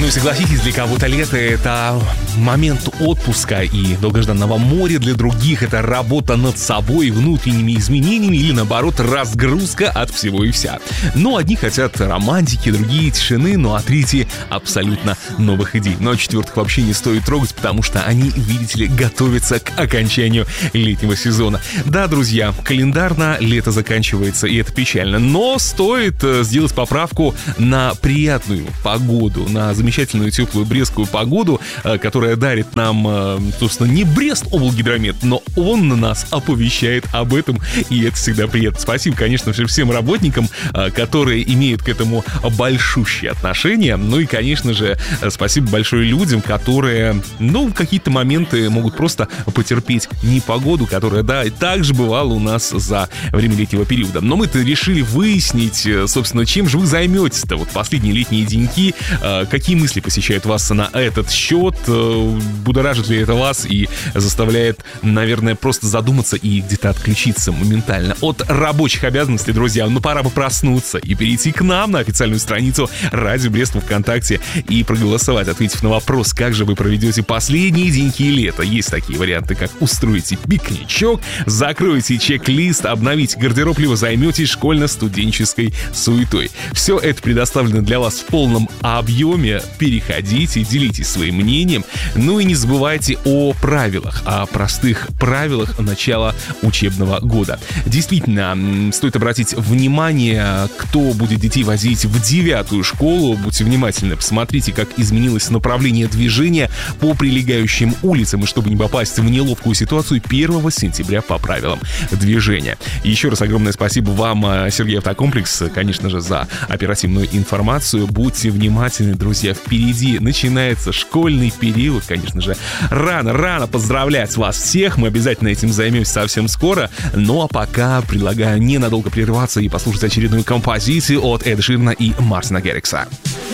Ну и согласитесь, для кого-то лето — это момент отпуска и долгожданного моря, для других это работа над собой, внутренними изменениями или, наоборот, разгрузка от всего и вся. Но одни хотят романтики, другие — тишины, ну а третьи — абсолютно новых идей. Но четвертых вообще не стоит трогать, потому что они, видите ли, готовятся к окончанию летнего сезона. Да, друзья, календарно лето заканчивается, и это печально, но стоит сделать поправку на приятную погоду, на замечательную теплую брестскую погоду, которая дарит нам, собственно, не Брест облгидромет, но он нас оповещает об этом, и это всегда приятно. Спасибо, конечно же, всем работникам, которые имеют к этому большущее отношение. Ну и, конечно же, спасибо большое людям, которые, ну, в какие-то моменты могут просто потерпеть непогоду, которая, да, и также бывала у нас за время летнего периода. Но мы-то решили выяснить, собственно, чем же вы займетесь-то вот последние летние деньки, какие мысли посещают вас на этот счет, будоражит ли это вас и заставляет, наверное, просто задуматься и где-то отключиться моментально от рабочих обязанностей, друзья. Ну, пора бы проснуться и перейти к нам на официальную страницу Радио Брест ВКонтакте и проголосовать, ответив на вопрос, как же вы проведете последние деньки лета. Есть такие варианты, как устроите пикничок, закроете чек-лист, обновите гардероб, либо займетесь школьно-студенческой суетой. Все это предоставлено для вас в полном объеме. Переходите, делитесь своим мнением. Ну и не забывайте о правилах, о простых правилах начала учебного года. Действительно, стоит обратить внимание, кто будет детей возить в 9-ю школу. Будьте внимательны, посмотрите, как изменилось направление движения по прилегающим улицам, и чтобы не попасть в неловкую ситуацию, 1 сентября по правилам движения. Еще раз огромное спасибо вам, Сергей Автокомплекс, конечно же, за оперативную информацию. Будьте внимательны, друзья, впереди начинается школьный период, конечно же. Рано поздравлять вас всех, мы обязательно этим займемся совсем скоро. Ну а пока предлагаю ненадолго прерваться и послушать очередную композицию от Эда Ширана и Мартина Геррикса.